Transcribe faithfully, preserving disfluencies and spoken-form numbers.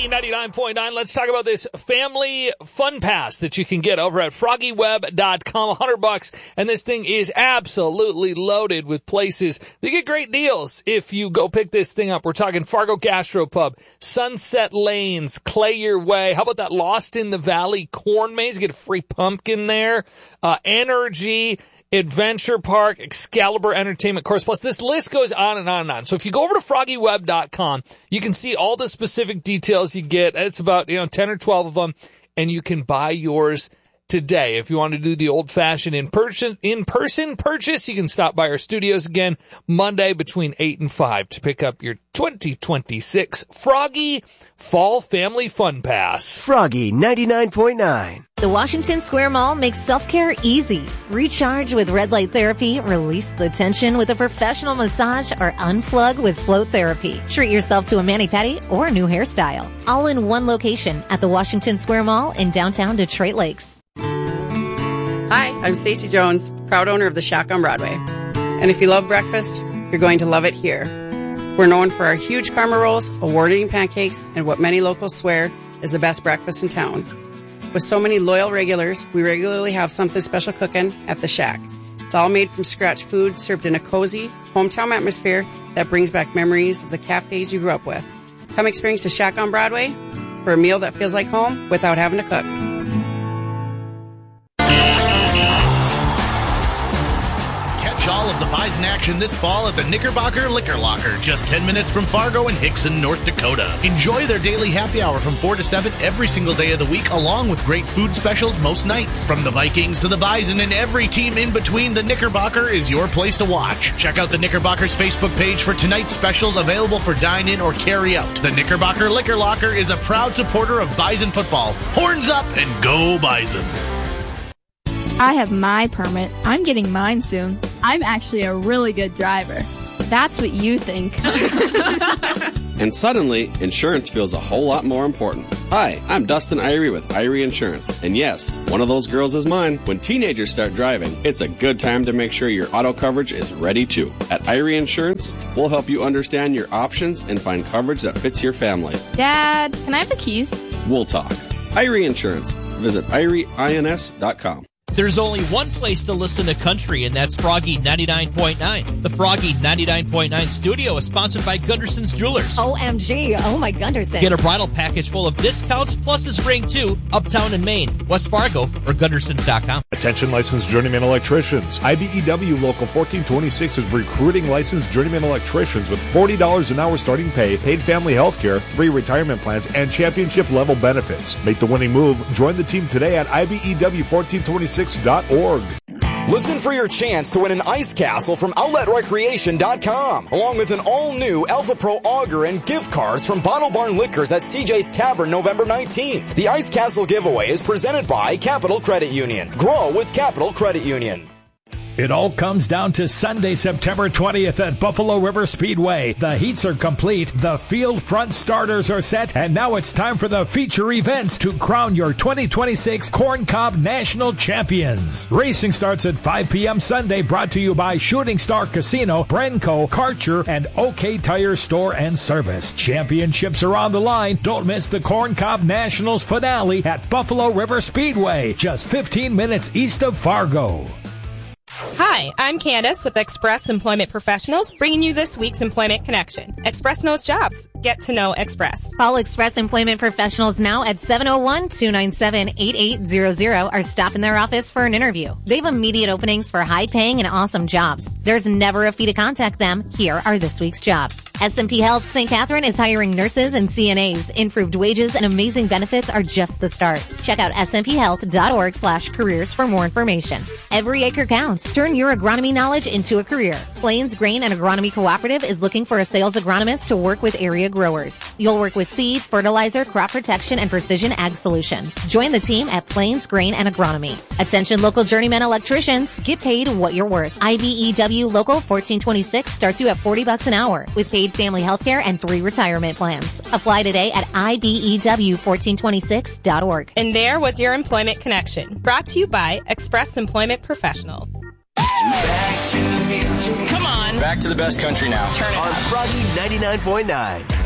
Froggy ninety-nine point nine. Let's talk about this family fun pass that you can get over at froggy web dot com. one hundred bucks. And this thing is absolutely loaded with places. You get great deals if you go pick this thing up. We're talking Fargo Gastropub, Sunset Lanes, Clay Your Way. How about that Lost in the Valley Corn Maze? You get a free pumpkin there. Uh, Energy, Adventure Park, Excalibur Entertainment Course Plus. This list goes on and on and on. So if you go over to froggy web dot com, you can see all the specific details you get. It's about, you know, ten or twelve of them, and you can buy yours today. If you want to do the old-fashioned in-person in-person purchase, you can stop by our studios again Monday between eight and five to pick up your twenty twenty-six Froggy Fall Family Fun Pass. Froggy ninety-nine point nine. The Washington Square Mall makes self-care easy. Recharge with red light therapy, release the tension with a professional massage, or unplug with float therapy. Treat yourself to a mani-pedi or a new hairstyle. All in one location at the Washington Square Mall in downtown Detroit Lakes. Hi, I'm Stacey Jones, proud owner of the Shack on Broadway. And if you love breakfast, you're going to love it here. We're known for our huge karma rolls, award-winning pancakes, and what many locals swear is the best breakfast in town. With so many loyal regulars, we regularly have something special cooking at the Shack. It's all made from scratch food served in a cozy, hometown atmosphere that brings back memories of the cafes you grew up with. Come experience the Shack on Broadway for a meal that feels like home without having to cook. All of the Bison action this fall at the Knickerbocker Liquor Locker, just ten minutes from Fargo and Hickson, North Dakota. Enjoy their daily happy hour from four to seven every single day of the week, along with great food specials most nights. From the Vikings to the Bison and every team in between, the Knickerbocker is your place to watch. Check out the Knickerbocker's Facebook page for tonight's specials available for dine-in or carry-out. The Knickerbocker Liquor Locker is a proud supporter of Bison football. Horns up and go Bison! I have my permit. I'm getting mine soon. I'm actually a really good driver. That's what you think. And suddenly, insurance feels a whole lot more important. Hi, I'm Dustin Irie with Irie Insurance. And yes, one of those girls is mine. When teenagers start driving, it's a good time to make sure your auto coverage is ready too. At Irie Insurance, we'll help you understand your options and find coverage that fits your family. Dad, can I have the keys? We'll talk. Irie Insurance. Visit irie ins dot com. There's only one place to listen to country, and that's Froggy ninety-nine point nine. The Froggy ninety-nine point nine studio is sponsored by Gunderson's Jewelers. O M G, oh my Gunderson. Get a bridal package full of discounts plus his ring too, uptown in Maine, West Fargo, or Gundersons dot com. Attention licensed journeyman electricians. I B E W Local fourteen twenty-six is recruiting licensed journeyman electricians with forty dollars an hour starting pay, paid family health care, three retirement plans, and championship level benefits. Make the winning move. Join the team today at I B E W fourteen twenty-six dot org. Listen for your chance to win an ice castle from outlet recreation dot com, along with an all-new Alpha Pro auger and gift cards from Bottle Barn Liquors at C J's Tavern November nineteenth. The ice castle giveaway is presented by Capital Credit Union. Grow with Capital Credit Union. It all comes down to Sunday, September twentieth at Buffalo River Speedway. The heats are complete, the field front starters are set, and now it's time for the feature events to crown your twenty twenty-six Corn Cob National Champions. Racing starts at five p.m. Sunday, brought to you by Shooting Star Casino, Brenco, Karcher, and OK Tire Store and Service. Championships are on the line. Don't miss the Corn Cob Nationals finale at Buffalo River Speedway, just fifteen minutes east of Fargo. Hi, I'm Candace with Express Employment Professionals, bringing you this week's Employment Connection. Express knows jobs. Get to know Express. Call Express Employment Professionals now at seven oh one, two nine seven, eight eight zero zero or stop in their office for an interview. They have immediate openings for high-paying and awesome jobs. There's never a fee to contact them. Here are this week's jobs. S and P Health Saint Catherine is hiring nurses and C N As. Improved wages and amazing benefits are just the start. Check out S and P health dot org slash careers for more information. Every acre counts. Turn your agronomy knowledge into a career. Plains Grain and Agronomy Cooperative is looking for a sales agronomist to work with area growers. You'll work with seed, fertilizer, crop protection, and precision ag solutions. Join the team at Plains Grain and Agronomy. Attention local journeyman electricians, get paid what you're worth. I B E W Local fourteen twenty-six starts you at forty bucks an hour with paid family health care and three retirement plans. Apply today at I B E W fourteen twenty-six dot org. And there was your Employment Connection, brought to you by Express Employment Professionals. Back to the music. Come on. Back to the best country now. Turn it on up. Froggy ninety-nine point nine.